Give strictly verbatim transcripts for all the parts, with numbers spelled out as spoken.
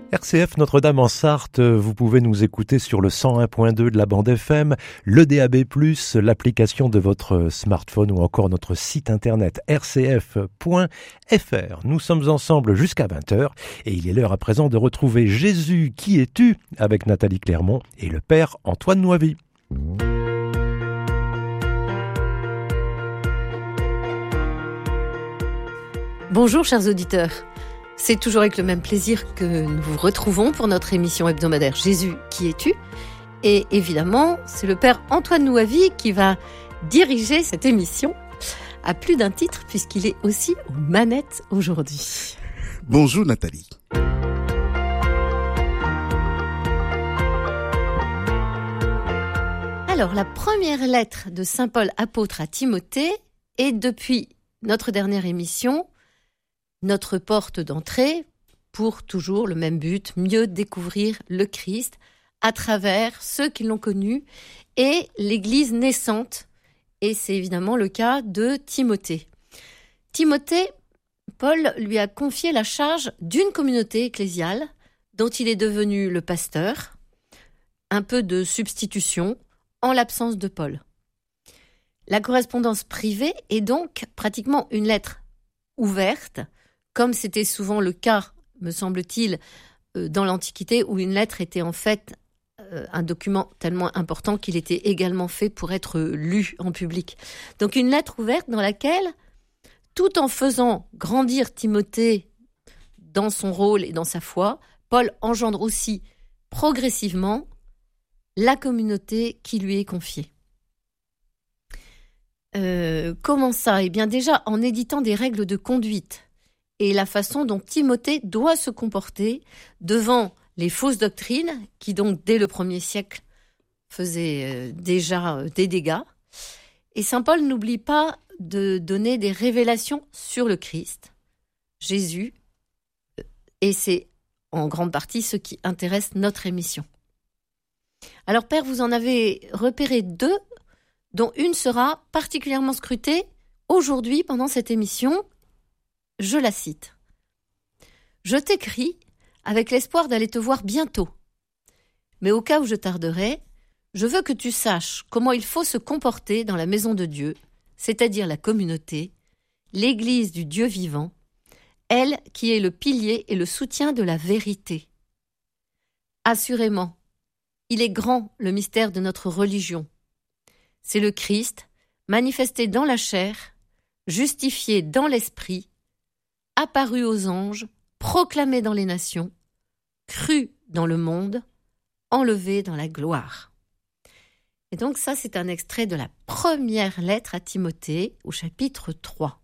R C F Notre-Dame en Sarthe, vous pouvez nous écouter sur le cent un point deux de la bande F M, le D A B plus, l'application de votre smartphone ou encore notre site internet r c f point f r. Nous sommes ensemble jusqu'à vingt heures et il est l'heure à présent de retrouver Jésus, qui es-tu avec Nathalie Clermont et le Père Antoine Noivy. Bonjour chers auditeurs. C'est toujours avec le même plaisir que nous vous retrouvons pour notre émission hebdomadaire Jésus, qui es-tu ? Et évidemment, c'est le Père Antoine Noivy qui va diriger cette émission à plus d'un titre puisqu'il est aussi aux manettes aujourd'hui. Bonjour Nathalie. Alors, la première lettre de Saint Paul apôtre à Timothée est depuis notre dernière émission notre porte d'entrée pour toujours le même but, mieux découvrir le Christ à travers ceux qui l'ont connu et l'Église naissante. Et c'est évidemment le cas de Timothée. Timothée, Paul lui a confié la charge d'une communauté ecclésiale dont il est devenu le pasteur, un peu de substitution en l'absence de Paul. La correspondance privée est donc pratiquement une lettre ouverte, comme c'était souvent le cas, me semble-t-il, dans l'Antiquité, où une lettre était en fait un document tellement important qu'il était également fait pour être lu en public. Donc une lettre ouverte dans laquelle, tout en faisant grandir Timothée dans son rôle et dans sa foi, Paul engendre aussi progressivement la communauté qui lui est confiée. Euh, comment ça ? Eh bien déjà en éditant des règles de conduite et la façon dont Timothée doit se comporter devant les fausses doctrines qui donc dès le premier siècle faisaient déjà des dégâts. Et saint Paul n'oublie pas de donner des révélations sur le Christ, Jésus, et c'est en grande partie ce qui intéresse notre émission. Alors Père, vous en avez repéré deux, dont une sera particulièrement scrutée aujourd'hui pendant cette émission. Je la cite. « Je t'écris avec l'espoir d'aller te voir bientôt. Mais au cas où je tarderai, je veux que tu saches comment il faut se comporter dans la maison de Dieu, c'est-à-dire la communauté, l'Église du Dieu vivant, elle qui est le pilier et le soutien de la vérité. Assurément, il est grand le mystère de notre religion. C'est le Christ, manifesté dans la chair, justifié dans l'esprit, apparu aux anges, proclamé dans les nations, cru dans le monde, enlevé dans la gloire. » Et donc ça, c'est un extrait de la première lettre à Timothée, au chapitre trois.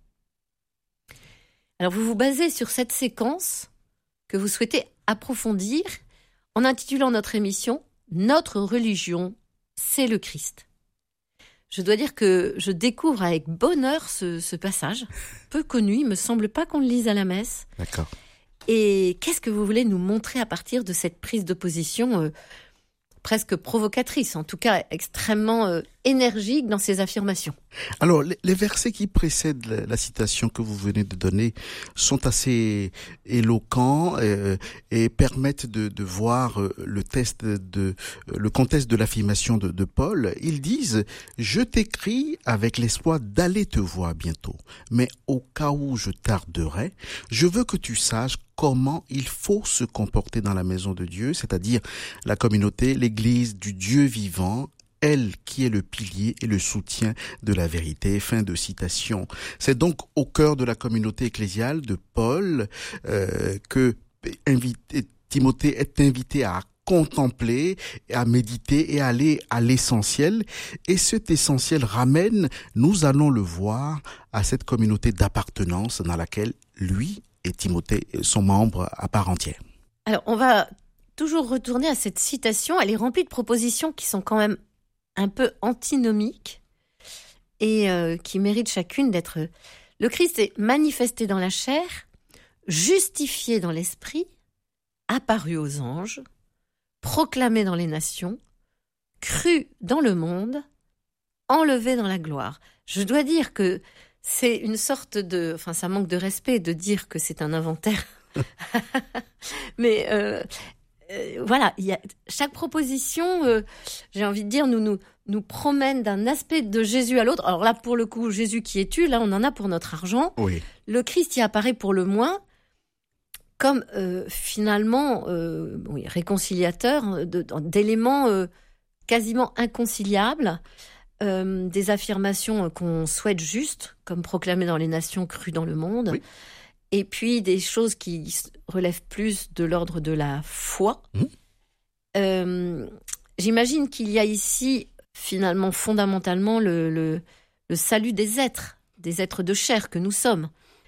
Alors vous vous basez sur cette séquence que vous souhaitez approfondir en intitulant notre émission « Notre religion, c'est le Christ ». Je dois dire que je découvre avec bonheur ce, ce passage, peu connu, il ne me semble pas qu'on le lise à la messe. D'accord. Et qu'est-ce que vous voulez nous montrer à partir de cette prise de position euh, presque provocatrice, en tout cas extrêmement euh, énergique dans ses affirmations? Alors, les, les versets qui précèdent la, la citation que vous venez de donner sont assez éloquents euh, et permettent de, de voir euh, le test de euh, le contexte de l'affirmation de, de Paul. Ils disent « Je t'écris avec l'espoir d'aller te voir bientôt, mais au cas où je tarderai, je veux que tu saches comment il faut se comporter dans la maison de Dieu, c'est-à-dire la communauté, l'Église du Dieu vivant, elle qui est le pilier et le soutien de la vérité. » Fin de citation. C'est donc au cœur de la communauté ecclésiale de Paul euh, que invité, Timothée est invité à contempler, à méditer et à aller à l'essentiel. Et cet essentiel ramène, nous allons le voir, à cette communauté d'appartenance dans laquelle lui et Timothée sont membres à part entière. Alors, on va toujours retourner à cette citation. Elle est remplie de propositions qui sont quand même un peu antinomiques et euh, qui méritent chacune d'être... Le Christ est manifesté dans la chair, justifié dans l'esprit, apparu aux anges, proclamé dans les nations, cru dans le monde, enlevé dans la gloire. Je dois dire que c'est une sorte de... Enfin, ça manque de respect de dire que c'est un inventaire Mais euh, euh, voilà, il y a chaque proposition, euh, j'ai envie de dire, nous nous nous promène d'un aspect de Jésus à l'autre. Alors là, pour le coup, Jésus qui es-tu ? Là, on en a pour notre argent. Oui. Le Christ y apparaît pour le moins comme euh, finalement euh, oui, réconciliateur de, d'éléments euh, quasiment inconciliables. Euh, des affirmations qu'on souhaite justes, comme proclamées dans les nations, crues dans le monde, oui. Et puis des choses qui relèvent plus de l'ordre de la foi. Mmh. Euh, j'imagine qu'il y a ici, finalement, fondamentalement, le, le, le salut des êtres, des êtres de chair que nous sommes.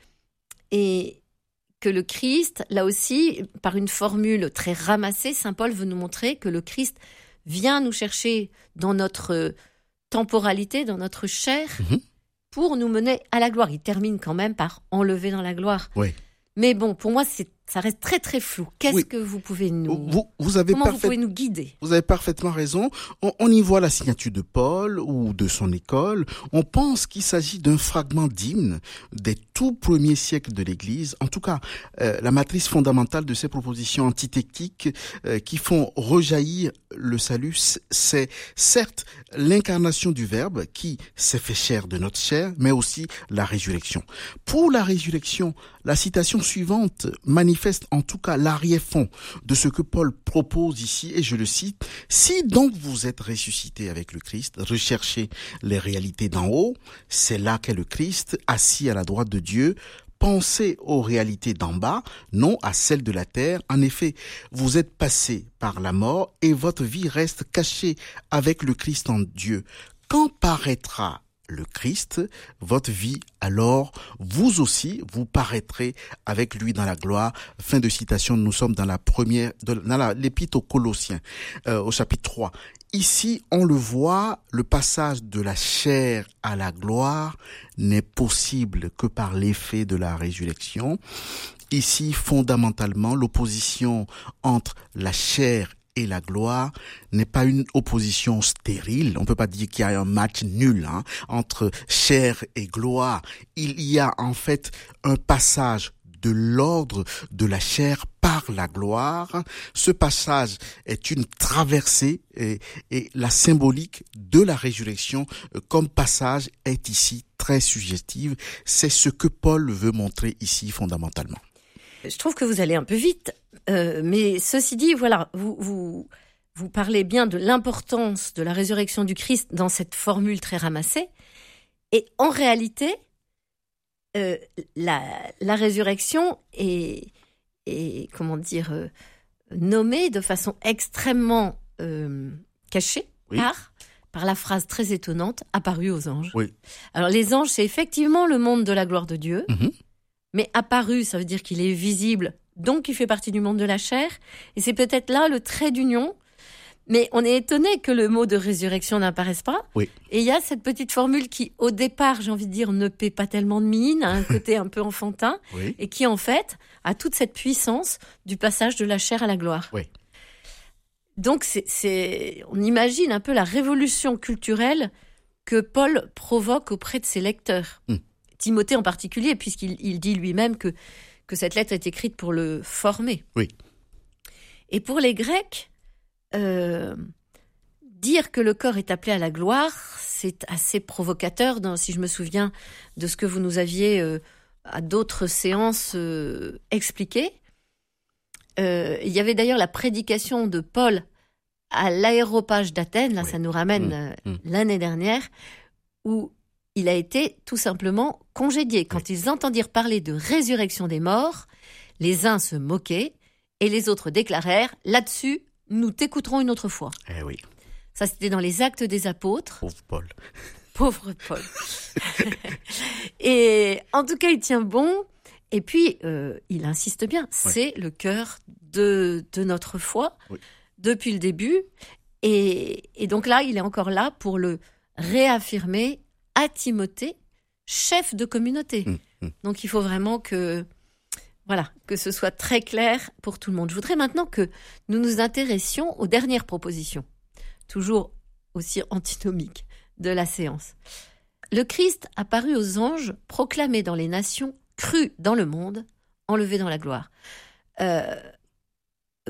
Et que le Christ, là aussi, par une formule très ramassée, saint Paul veut nous montrer que le Christ vient nous chercher dans notre temporalité, dans notre chair, mmh. pour nous mener à la gloire. Il termine quand même par enlever dans la gloire. Oui. Mais bon, pour moi, c'est, ça reste très très flou. Qu'est-ce oui. que vous pouvez nous... Vous, vous avez Comment parfait... vous pouvez nous guider ? Vous avez parfaitement raison. On, on y voit la signature de Paul ou de son école. On pense qu'il s'agit d'un fragment d'hymne des tout premiers siècles de l'Église. En tout cas, euh, la matrice fondamentale de ces propositions antithétiques euh, qui font rejaillir le salut, c'est certes l'incarnation du Verbe qui s'est fait chair de notre chair, mais aussi la résurrection. Pour la résurrection, la citation suivante manifeste en tout cas l'arrière-fond de ce que Paul propose ici, et je le cite, « Si donc vous êtes ressuscité avec le Christ, recherchez les réalités d'en haut, c'est là qu'est le Christ, assis à la droite de Dieu, pensez aux réalités d'en bas, non à celles de la terre. En effet, vous êtes passé par la mort et votre vie reste cachée avec le Christ en Dieu. Quand paraîtra le Christ, votre vie, alors vous aussi, vous paraîtrez avec lui dans la gloire. » Fin de citation, nous sommes dans la première, dans la, l'épître aux Colossiens, euh, au chapitre trois. Ici, on le voit, le passage de la chair à la gloire n'est possible que par l'effet de la résurrection. Ici, fondamentalement, l'opposition entre la chair et la gloire n'est pas une opposition stérile. On peut pas dire qu'il y a un match nul hein, entre chair et gloire. Il y a en fait un passage de l'ordre de la chair par la gloire. Ce passage est une traversée et, et la symbolique de la résurrection comme passage est ici très suggestive. C'est ce que Paul veut montrer ici fondamentalement. Je trouve que vous allez un peu vite, euh, mais ceci dit, voilà, vous, vous, vous parlez bien de l'importance de la résurrection du Christ dans cette formule très ramassée, et en réalité, euh, la, la résurrection est, est, comment dire, euh, nommée de façon extrêmement euh, cachée oui. par, par la phrase très étonnante « apparue aux anges oui. ». Alors les anges, c'est effectivement le monde de la gloire de Dieu, mm-hmm. mais apparu, ça veut dire qu'il est visible, donc il fait partie du monde de la chair. Et c'est peut-être là le trait d'union. Mais on est étonné que le mot de résurrection n'apparaisse pas. Oui. Et il y a cette petite formule qui, au départ, j'ai envie de dire, ne paie pas tellement de mine, a un côté un peu enfantin, oui. et qui, en fait, a toute cette puissance du passage de la chair à la gloire. Oui. Donc, c'est, c'est, on imagine un peu la révolution culturelle que Paul provoque auprès de ses lecteurs. Mm. Timothée en particulier, puisqu'il il dit lui-même que, que cette lettre est écrite pour le former. Oui. Et pour les Grecs, euh, dire que le corps est appelé à la gloire, c'est assez provocateur, dans, si je me souviens de ce que vous nous aviez euh, à d'autres séances euh, expliqué. Euh, il y avait d'ailleurs la prédication de Paul à l'aéropage d'Athènes, là oui. ça nous ramène mmh. euh, l'année dernière, où il a été tout simplement congédié. Quand oui. ils entendirent parler de résurrection des morts, les uns se moquaient et les autres déclarèrent « Là-dessus, nous t'écouterons une autre fois. » Eh oui. Ça, c'était dans les Actes des Apôtres. Pauvre Paul. Pauvre Paul. Et en tout cas, il tient bon. Et puis, euh, il insiste bien. Oui. C'est le cœur de, de notre foi oui. depuis le début. Et, et donc là, il est encore là pour le réaffirmer à Timothée, chef de communauté. Mmh, mmh. Donc, il faut vraiment que, voilà, que ce soit très clair pour tout le monde. Je voudrais maintenant que nous nous intéressions aux dernières propositions, toujours aussi antinomiques de la séance. Le Christ apparut aux anges, proclamé dans les nations, cru dans le monde, enlevé dans la gloire. Euh,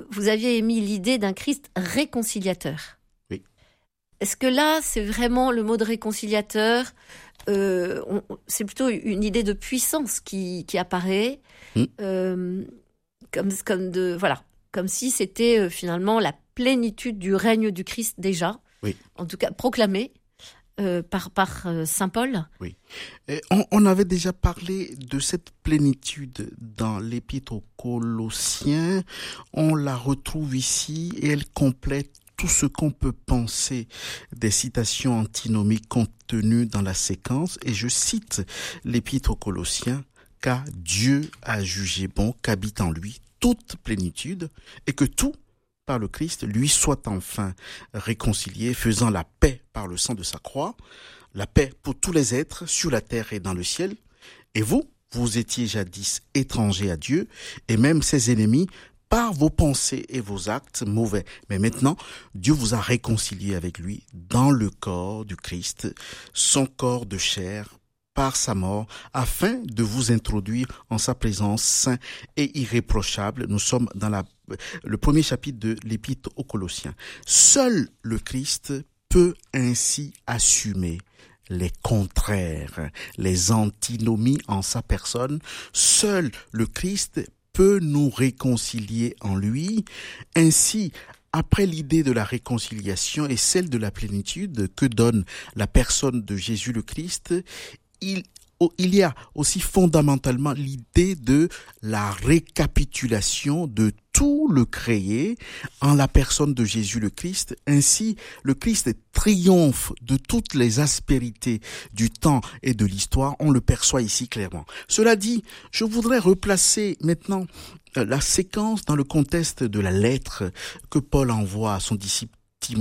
vous aviez émis l'idée d'un Christ réconciliateur. Oui. Est-ce que là, c'est vraiment le mot de réconciliateur, euh, on, c'est plutôt une idée de puissance qui, qui apparaît, mmh. euh, comme, comme, de, voilà, comme si c'était euh, finalement la plénitude du règne du Christ déjà, oui. en tout cas proclamée. Euh, par, par euh, Saint Paul. Oui. Et on, on avait déjà parlé de cette plénitude dans l'Épître aux Colossiens. On la retrouve ici et elle complète tout ce qu'on peut penser des citations antinomiques contenues dans la séquence. Et je cite l'Épître aux Colossiens, « Car Dieu a jugé bon qu'habite en lui toute plénitude et que tout par le Christ, lui soit enfin réconcilié, faisant la paix par le sang de sa croix, la paix pour tous les êtres sur la terre et dans le ciel. Et vous, vous étiez jadis étrangers à Dieu, et même ses ennemis, par vos pensées et vos actes mauvais. Mais maintenant, Dieu vous a réconcilié avec lui dans le corps du Christ, son corps de chair, par sa mort, afin de vous introduire en sa présence saint et irréprochable. Nous sommes dans la, le premier chapitre de l'Épître aux Colossiens. Seul le Christ peut ainsi assumer les contraires, les antinomies en sa personne. Seul le Christ peut nous réconcilier en lui. Ainsi, après l'idée de la réconciliation et celle de la plénitude que donne la personne de Jésus le Christ, Il, il y a aussi fondamentalement l'idée de la récapitulation de tout le créé en la personne de Jésus le Christ. Ainsi, le Christ triomphe de toutes les aspérités du temps et de l'histoire. On le perçoit ici clairement. Cela dit, je voudrais replacer maintenant la séquence dans le contexte de la lettre que Paul envoie à son disciple